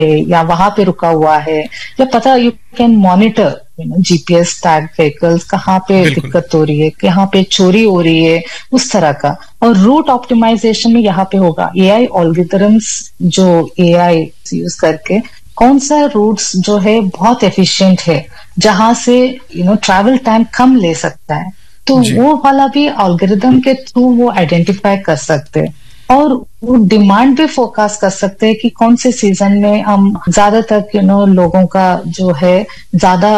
या वहां पे रुका हुआ है, या पता you can monitor GPS tag vehicles कहाँ पे बिल्कुल। दिक्कत हो रही है, कहाँ पे चोरी हो रही है, उस तरह का। और रूट ऑप्टिमाइजेशन में यहाँ पे होगा एआई ऑल्गोरिथम्स, जो एआई यूज करके कौन सा रूट्स जो है बहुत एफिशिएंट है, जहां से ट्रैवल टाइम कम ले सकता है, तो जी। वो वाला भी एल्गोरिदम के थ्रू वो आइडेंटिफाई कर सकते हैं। और वो डिमांड भी फोकस कर सकते हैं कि कौन से सीजन में हम ज्यादातर लोगों का जो है ज्यादा